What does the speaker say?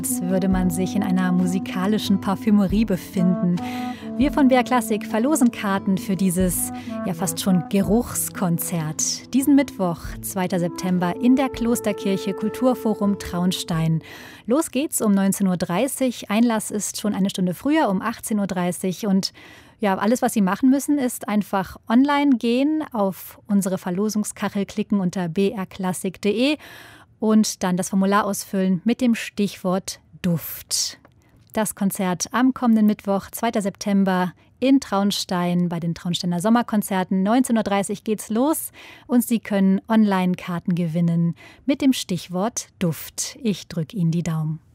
Als würde man sich in einer musikalischen Parfümerie befinden. Wir von BR Klassik verlosen Karten für dieses ja fast schon Geruchskonzert. Diesen Mittwoch, 2. September, in der Klosterkirche Kulturforum Traunstein. Los geht's um 19.30 Uhr. Einlass ist schon eine Stunde früher, um 18.30 Uhr. Und ja, alles, was Sie machen müssen, ist einfach online gehen, auf unsere Verlosungskachel klicken unter brklassik.de und dann das Formular ausfüllen mit dem Stichwort Duft. Das Konzert am kommenden Mittwoch, 2. September in Traunstein bei den Traunsteiner Sommerkonzerten. 19.30 Uhr geht's los und Sie können Online-Karten gewinnen mit dem Stichwort Duft. Ich drücke Ihnen die Daumen.